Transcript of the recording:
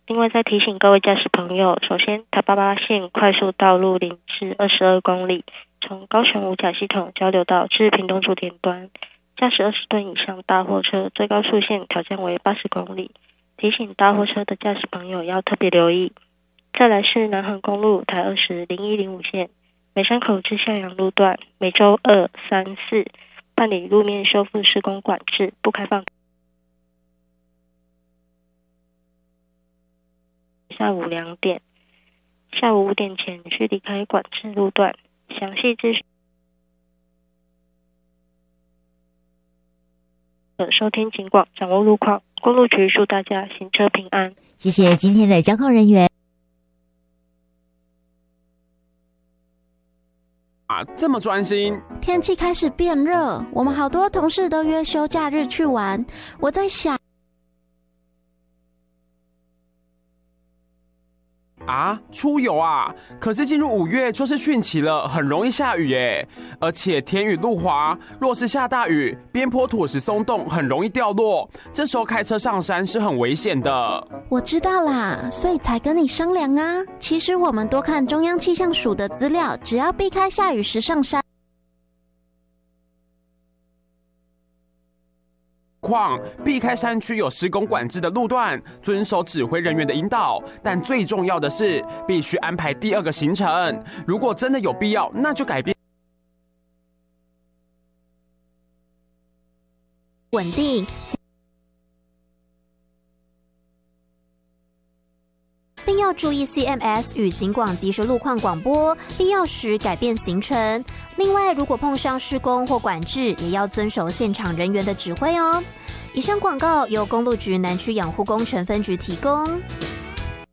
另外再提醒各位驾驶朋友，首先台88线快速道路0至22公里，从高雄五甲系统交流道至屏东主点端，驾驶20吨以上大货车最高速限调降为80公里，提醒大货车的驾驶朋友要特别留意。再来是南横公路台20、0105线美山口至向阳路段，每周2、3、4办理路面修复施工管制，不开放。下午2点，下午5点前需离开管制路段。详细资讯收听警广，掌握路况。公路局祝大家行车平安。 谢谢今天的交通人员。 这么专心。 天气开始变热，我们好多同事都约休假日去玩。我在想出游啊！可是进入5月就是汛期了，很容易下雨耶，而且天雨路滑，若是下大雨，边坡土石松动，很容易掉落，这时候开车上山是很危险的。 我知道啦，所以才跟你商量啊。其实我们多看中央气象署的资料，只要避开下雨时上山， 避开山区有施工管制的路段，遵守指挥人员的引导，但最重要的是必须安排第2个行程。如果真的有必要，那就改变稳定，并要注意 CMS 与警广即时路况广播，必要时改变行程。另外，如果碰上施工或管制，也要遵守现场人员的指挥哦。以上广告由公路局南区养护工程分局提供。